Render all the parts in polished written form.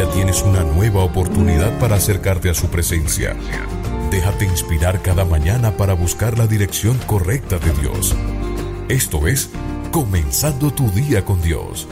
día tienes una nueva oportunidad para acercarte a su presencia. Déjate inspirar cada mañana para buscar la dirección correcta de Dios. Esto es Comenzando tu Día con Dios.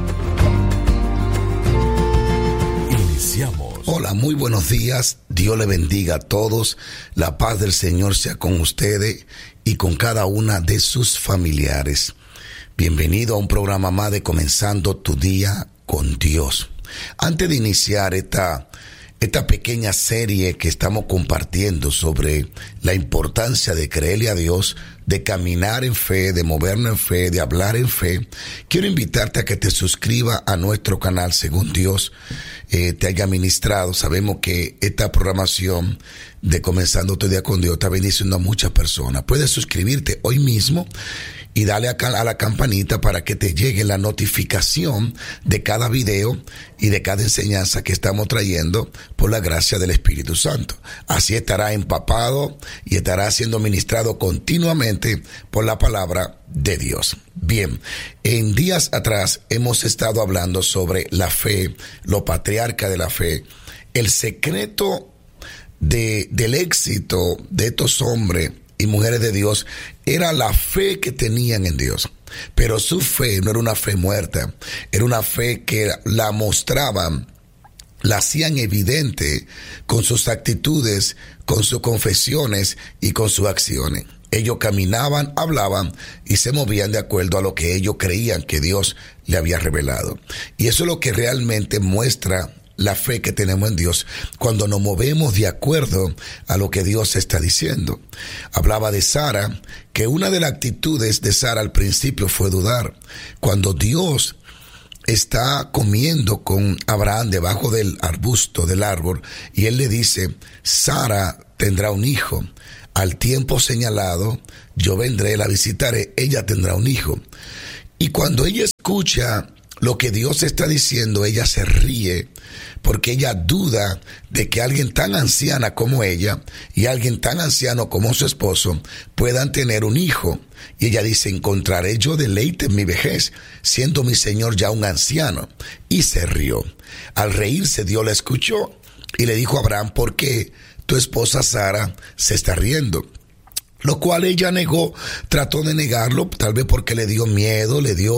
Iniciamos. Hola, muy buenos días. Dios le bendiga a todos. La paz del Señor sea con ustedes y con cada una de sus familiares. Bienvenido a un programa más de Comenzando tu Día con Dios. Antes de iniciar esta pequeña serie que estamos compartiendo sobre la importancia de creerle a Dios, de caminar en fe, de movernos en fe, de hablar en fe, quiero invitarte a que te suscribas a nuestro canal según Dios te haya ministrado. Sabemos que esta programación de Comenzando tu Día con Dios está bendiciendo a muchas personas. Puedes suscribirte hoy mismo y dale a la campanita para que te llegue la notificación de cada video y de cada enseñanza que estamos trayendo por la gracia del Espíritu Santo. Así estará empapado y estará siendo ministrado continuamente por la palabra de Dios. Bien, en días atrás hemos estado hablando sobre la fe, lo patriarca de la fe, el secreto del éxito de estos hombres y mujeres de Dios era la fe que tenían en Dios. Pero su fe no era una fe muerta, era una fe que la mostraban, la hacían evidente con sus actitudes, con sus confesiones y con sus acciones. Ellos caminaban, hablaban y se movían de acuerdo a lo que ellos creían que Dios le había revelado. Y eso es lo que realmente muestra la fe que tenemos en Dios cuando nos movemos de acuerdo a lo que Dios está diciendo. Hablaba de Sara, que una de las actitudes de Sara al principio fue dudar. Cuando Dios está comiendo con Abraham debajo del arbusto, del árbol, y él le dice, Sara tendrá un hijo. Al tiempo señalado, yo vendré, la visitaré, ella tendrá un hijo. Y cuando ella escucha lo que Dios está diciendo, ella se ríe porque ella duda de que alguien tan anciana como ella y alguien tan anciano como su esposo puedan tener un hijo. Y ella dice, encontraré yo deleite en mi vejez, siendo mi Señor ya un anciano. Y se rió. Al reírse, Dios la escuchó y le dijo a Abraham, ¿por qué tu esposa Sara se está riendo? Lo cual ella negó, trató de negarlo, tal vez porque le dio miedo,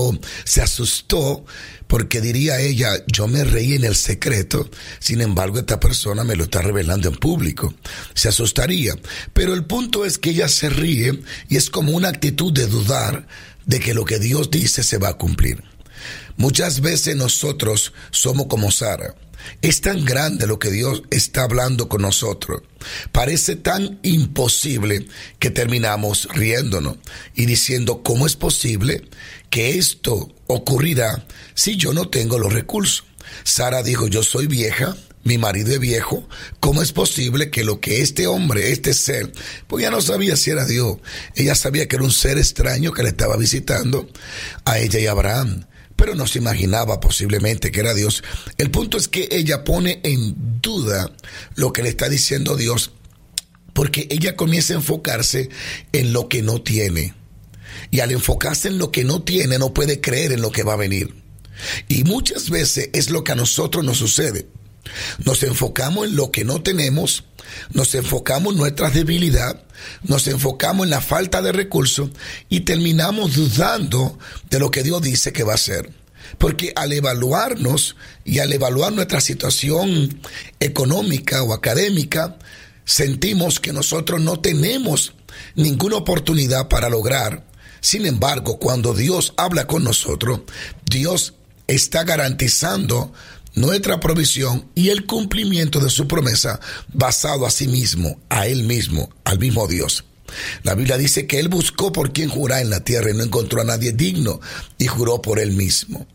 se asustó, porque diría ella, yo me reí en el secreto, sin embargo esta persona me lo está revelando en público. Se asustaría. Pero el punto es que ella se ríe y es como una actitud de dudar de que lo que Dios dice se va a cumplir. Muchas veces nosotros somos como Sara. Es tan grande lo que Dios está hablando con nosotros. Parece tan imposible que terminamos riéndonos y diciendo, ¿cómo es posible que esto ocurrirá si yo no tengo los recursos? Sara dijo, yo soy vieja, mi marido es viejo, ¿cómo es posible que lo que este hombre, este ser, pues ya no sabía si era Dios, ella sabía que era un ser extraño que le estaba visitando a ella y a Abraham, pero no se imaginaba posiblemente que era Dios. El punto es que ella pone en duda lo que le está diciendo Dios, porque ella comienza a enfocarse en lo que no tiene. Y al enfocarse en lo que no tiene, no puede creer en lo que va a venir. Y muchas veces es lo que a nosotros nos sucede. Nos enfocamos en lo que no tenemos, nos enfocamos en nuestra debilidad, nos enfocamos en la falta de recursos y terminamos dudando de lo que Dios dice que va a hacer. Porque al evaluarnos y al evaluar nuestra situación económica o académica, sentimos que nosotros no tenemos ninguna oportunidad para lograr. Sin embargo, cuando Dios habla con nosotros, Dios está garantizando nuestra provisión y el cumplimiento de su promesa basado a sí mismo, a él mismo, al mismo Dios. La Biblia dice que él buscó por quien jurar en la tierra y no encontró a nadie digno y juró por él mismo.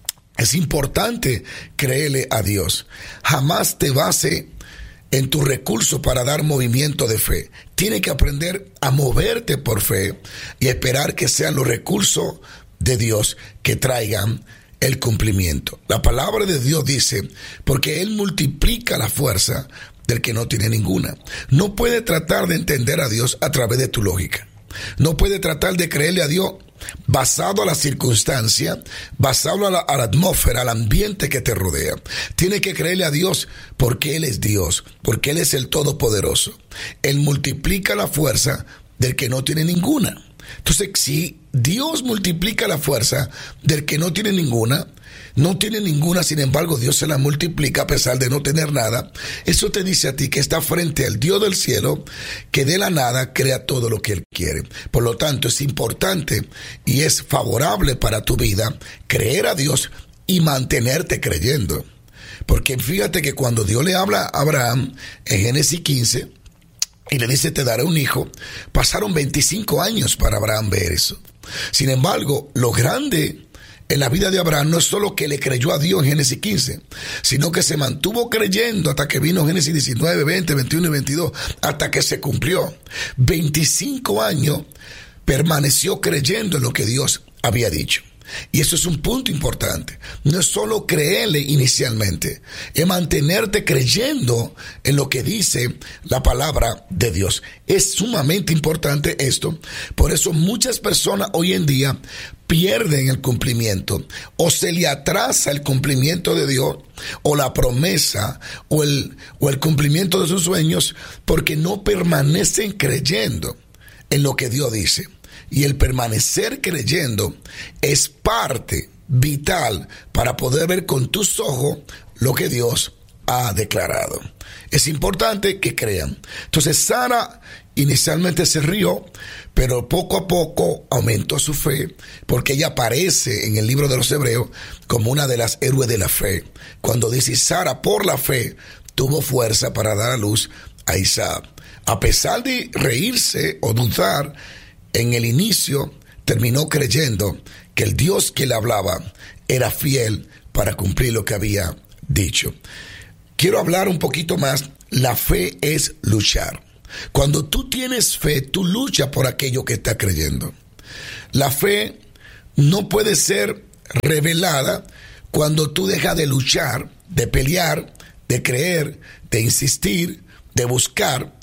Es importante creerle a Dios. Jamás te base en tus recursos para dar movimiento de fe. Tienes que aprender a moverte por fe y esperar que sean los recursos de Dios que traigan el cumplimiento. La palabra de Dios dice, porque Él multiplica la fuerza del que no tiene ninguna. No puede tratar de entender a Dios a través de tu lógica. No puede tratar de creerle a Dios basado a la circunstancia, basado a la atmósfera, al ambiente que te rodea. Tienes que creerle a Dios porque Él es Dios, porque Él es el Todopoderoso. Él multiplica la fuerza del que no tiene ninguna. Entonces, si Dios multiplica la fuerza del que no tiene ninguna, sin embargo Dios se la multiplica a pesar de no tener nada, eso te dice a ti que está frente al Dios del cielo, que de la nada crea todo lo que Él quiere. Por lo tanto, es importante y es favorable para tu vida creer a Dios y mantenerte creyendo. Porque fíjate que cuando Dios le habla a Abraham en Génesis 15 y le dice te daré un hijo, pasaron 25 años para Abraham ver eso. Sin embargo, lo grande en la vida de Abraham no es solo que le creyó a Dios en Génesis 15, sino que se mantuvo creyendo hasta que vino Génesis 19, 20, 21 y 22, hasta que se cumplió. 25 años permaneció creyendo en lo que Dios había dicho. Y eso es un punto importante. No es solo creerle inicialmente, es mantenerte creyendo en lo que dice la palabra de Dios. Es sumamente importante esto. Por eso muchas personas hoy en día pierden el cumplimiento, o se le atrasa el cumplimiento de Dios, o la promesa, o el cumplimiento de sus sueños, porque no permanecen creyendo en lo que Dios dice. Y el permanecer creyendo es parte vital para poder ver con tus ojos lo que Dios ha declarado. Es importante que crean. Entonces Sara inicialmente se rió, pero poco a poco aumentó su fe, porque ella aparece en el libro de los Hebreos como una de las héroes de la fe, cuando dice Sara por la fe tuvo fuerza para dar a luz a Isaac. A pesar de reírse o dudar, en el inicio terminó creyendo que el Dios que le hablaba era fiel para cumplir lo que había dicho. Quiero hablar un poquito más. La fe es luchar. Cuando tú tienes fe, tú luchas por aquello que estás creyendo. La fe no puede ser revelada cuando tú dejas de luchar, de pelear, de creer, de insistir, de buscar,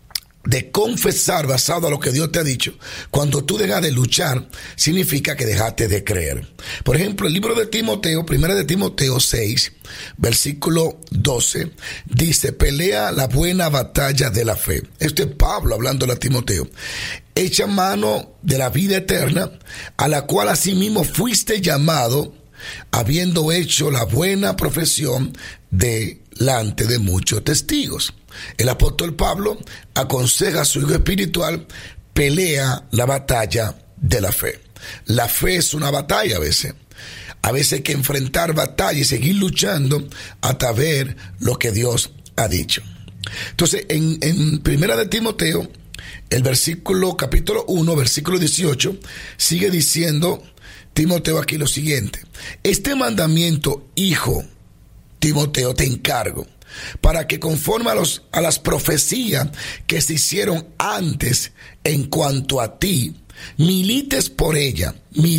de confesar basado a lo que Dios te ha dicho. Cuando tú dejas de luchar, significa que dejaste de creer. Por ejemplo, el libro de Timoteo, 1 de Timoteo 6, versículo 12, dice, pelea la buena batalla de la fe. Esto es Pablo hablándole a Timoteo. Echa mano de la vida eterna, a la cual asimismo fuiste llamado, habiendo hecho la buena profesión delante de muchos testigos. El apóstol Pablo aconseja a su hijo espiritual, pelea la batalla de la fe. La fe es una batalla a veces. A veces hay que enfrentar batalla y seguir luchando hasta ver lo que Dios ha dicho. Entonces, en 1 de Timoteo, el capítulo 1, versículo 18, sigue diciendo Timoteo aquí lo siguiente. Este mandamiento, hijo Timoteo, te encargo, para que conforme a las profecías que se hicieron antes en cuanto a ti, milites por ella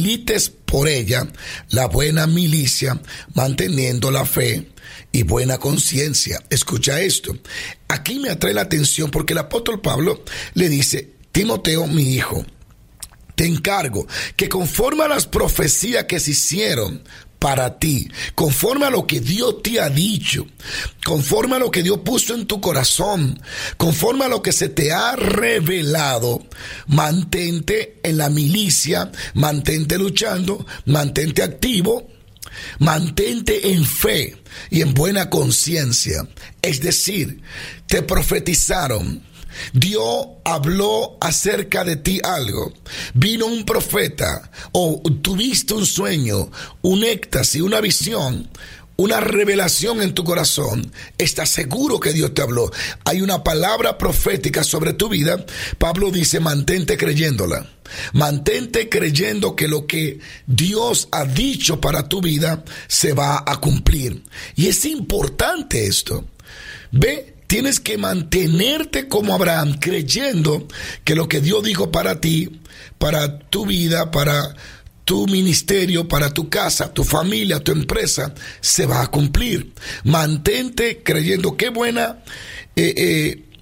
la buena milicia, manteniendo la fe y buena conciencia. Escucha esto. Aquí me atrae la atención porque el apóstol Pablo le dice, Timoteo, mi hijo, te encargo que conforme a las profecías que se hicieron para ti, conforme a lo que Dios te ha dicho, conforme a lo que Dios puso en tu corazón, conforme a lo que se te ha revelado, mantente en la milicia, mantente luchando, mantente activo, mantente en fe y en buena conciencia. Es decir, te profetizaron, Dios habló acerca de ti algo, vino un profeta o tuviste un sueño, un éxtasis, una visión, una revelación en tu corazón, estás seguro que Dios te habló, hay una palabra profética sobre tu vida. Pablo dice, mantente creyéndola, mantente creyendo que lo que Dios ha dicho para tu vida se va a cumplir. Y es importante esto. Ve, tienes que mantenerte como Abraham, creyendo que lo que Dios dijo para ti, para tu vida, para tu ministerio, para tu casa, tu familia, tu empresa, se va a cumplir. Mantente creyendo. Qué buena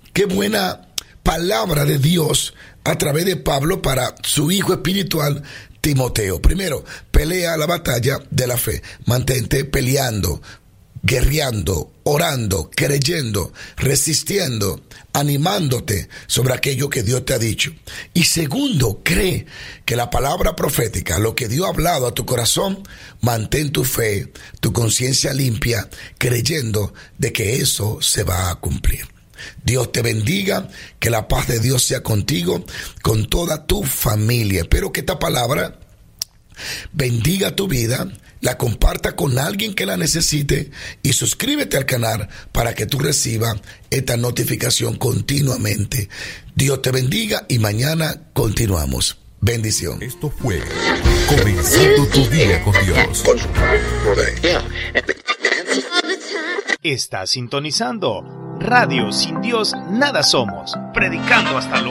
palabra de Dios a través de Pablo para su hijo espiritual Timoteo. Primero, pelea la batalla de la fe. Mantente peleando, guerreando, orando, creyendo, resistiendo, animándote sobre aquello que Dios te ha dicho. Y segundo, cree que la palabra profética, lo que Dios ha hablado a tu corazón, mantén tu fe, tu conciencia limpia, creyendo de que eso se va a cumplir. Dios te bendiga, que la paz de Dios sea contigo, con toda tu familia. Espero que esta palabra bendiga tu vida, la comparta con alguien que la necesite y suscríbete al canal para que tú recibas esta notificación continuamente. Dios te bendiga y mañana continuamos. Bendición. Esto fue Comenzando tu Día con Dios. Está sintonizando Radio Sin Dios Nada Somos, predicando hasta lo